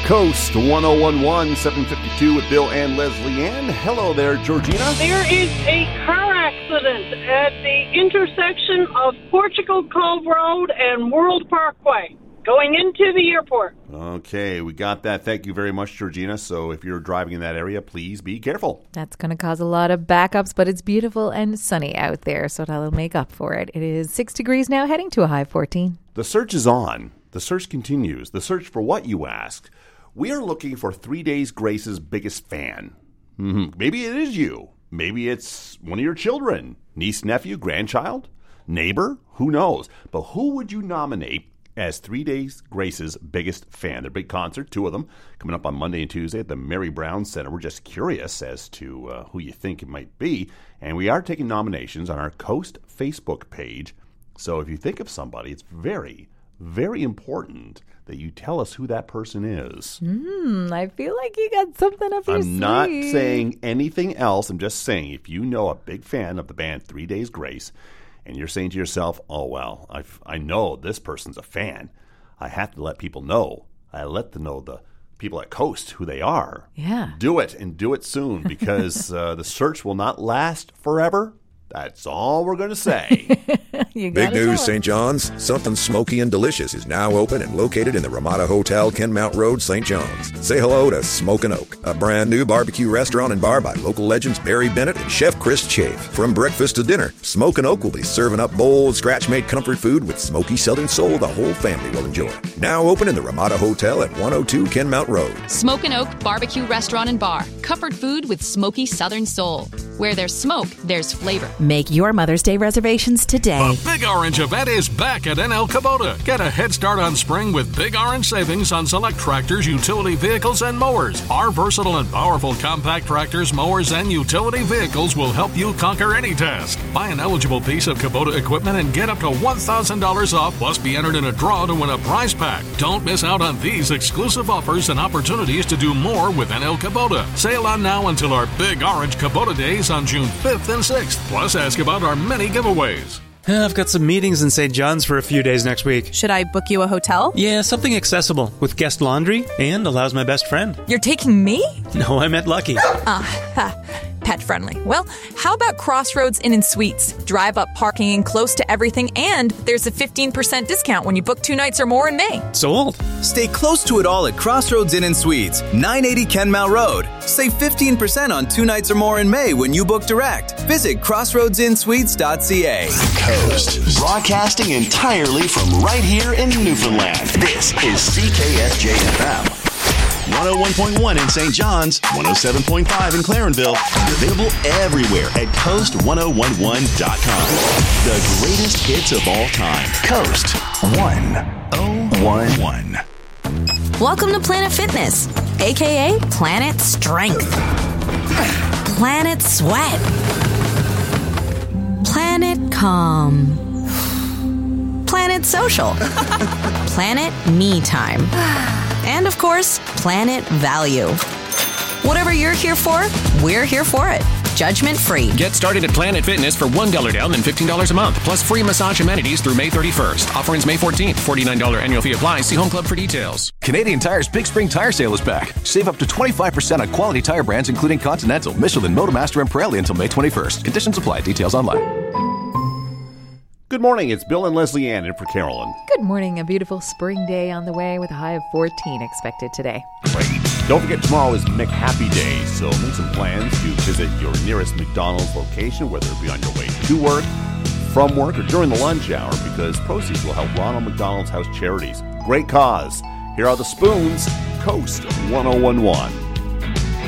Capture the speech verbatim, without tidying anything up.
Coast one oh one one, seven fifty-two with Bill and Leslie Ann. Hello there, Georgina. There is a car accident at the intersection of Portugal Cove Road and World Parkway going into the airport. Okay, we got that. Thank you very much, Georgina. So if you're driving in that area, please be careful. That's going to cause a lot of backups, but it's beautiful and sunny out there, so that'll make up for it. It is six degrees now, heading to a high of fourteen. The search is on. The search continues. The search for what, you ask? We are looking for Three Days Grace's biggest fan. Mm-hmm. Maybe it is you. Maybe it's one of your children, niece, nephew, grandchild, neighbor. Who knows? But who would you nominate as Three Days Grace's biggest fan? Their big concert, two of them, coming up on Monday and Tuesday at the Mary Brown Center. We're just curious as to uh, who you think it might be. And we are taking nominations on our Coast Facebook page. So if you think of somebody, it's very, very important that you tell us who that person is. Mm, I feel like you got something up your I'm sleeve. not saying anything else. I'm just saying if you know a big fan of the band Three Days Grace, and you're saying to yourself, oh, well, I I know this person's a fan, I have to let people know. I let them know the people at Coast who they are. Yeah. Do it, and do it soon, because uh, the search will not last forever. That's all we're going to say. Big news, Saint John's. Something smoky and delicious is now open and located in the Ramada Hotel, Kenmount Road, Saint John's. Say hello to Smokin' Oak, a brand new barbecue restaurant and bar by local legends Barry Bennett and Chef Chris Chafe. From breakfast to dinner, Smokin' Oak will be serving up bold, scratch-made comfort food with smoky Southern soul the whole family will enjoy. Now open in the Ramada Hotel at one oh two Kenmount Road. Smokin' Oak Barbecue Restaurant and Bar. Comfort food with smoky Southern soul. Where there's smoke, there's flavor. Make your Mother's Day reservations today. The Big Orange event is back at N L Kubota. Get a head start on spring with Big Orange savings on select tractors, utility vehicles, and mowers. Our versatile and powerful compact tractors, mowers, and utility vehicles will help you conquer any task. Buy an eligible piece of Kubota equipment and get up to one thousand dollars off, plus be entered in a draw to win a prize pack. Don't miss out on these exclusive offers and opportunities to do more with N L Kubota. Sale on now until our Big Orange Kubota days on June fifth and sixth. Plus, ask about our many giveaways. I've got some meetings in Saint John's for a few days next week. Should I book you a hotel? Yeah, something accessible with guest laundry and allows my best friend. You're taking me? No, I meant Lucky. Ah, pet friendly. Well, how about Crossroads Inn and Suites? Drive up parking close to everything, and there's a fifteen percent discount when you book two nights or more in May. Sold. Stay close to it all at Crossroads Inn and Suites, nine eighty Kenmount Road. Save fifteen percent on two nights or more in May when you book direct. Visit crossroads in suites dot c a. Coast, broadcasting entirely from right here in Newfoundland. This is C K S J F M. one oh one point one in Saint John's, one oh seven point five in Clarenville. Available everywhere at coast one oh one one dot com. The greatest hits of all time. Coast one oh one one. Welcome to Planet Fitness, a k a. Planet Strength, Planet Sweat, Planet Calm, Planet Social, Planet Me Time, and of course, Planet Value. Whatever you're here for, we're here for it. Judgment free. Get started at Planet Fitness for one dollar down and fifteen dollars a month, plus free massage amenities through May thirty-first. Offer ends May fourteenth. forty-nine dollars annual fee applies. See Home Club for details. Canadian Tire's Big Spring Tire Sale is back. Save up to twenty-five percent on quality tire brands including Continental, Michelin, Motomaster, and Pirelli until May twenty-first. Conditions apply. Details online. Good morning. It's Bill and Leslie Ann in for Carolyn. Good morning. A beautiful spring day on the way with a high of fourteen expected today. Great. Don't forget, tomorrow is McHappy Day, so make some plans to visit your nearest McDonald's location, whether it be on your way to work, from work, or during the lunch hour, because proceeds will help Ronald McDonald's House Charities. Great cause. Here are the Spoons, Coast one oh one one.